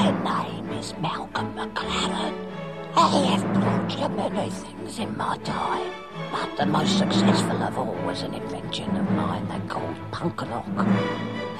My name is Malcolm McLaren. I have brought you many things in my time, but the most successful of all was an invention of mine they called Punk Lock.